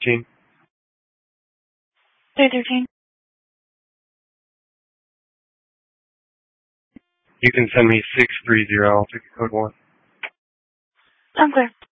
313. 313. You can send me 630. I'll take code 1. I'm clear.